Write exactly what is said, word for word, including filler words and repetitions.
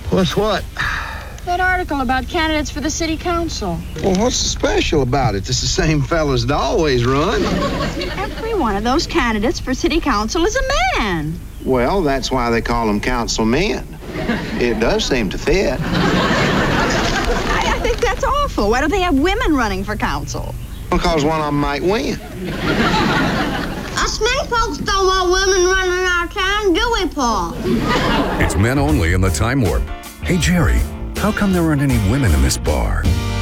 What's what? That article about candidates for the city council. Well, what's so special about it? It's the same fellas that always run. Every one of those candidates for city council is a man. Well, that's why they call them councilmen. It does seem to fit. I, I think that's awful. Why don't they have women running for council? Because one of them might win. Us men folks don't want women running our town, do we, Paul? It's Men Only in the Time Warp. Hey, Jerry, how come there aren't any women in this bar?